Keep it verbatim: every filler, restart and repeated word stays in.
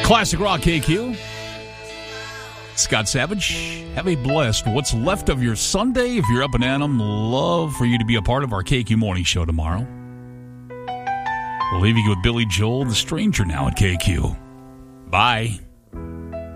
Classic Rock K Q. Scott Savage, have a blessed what's left of your Sunday. If you're up and at 'em, love for you to be a part of our K Q Morning Show tomorrow. We'll leave you with Billy Joel, The Stranger, now at K Q. Bye.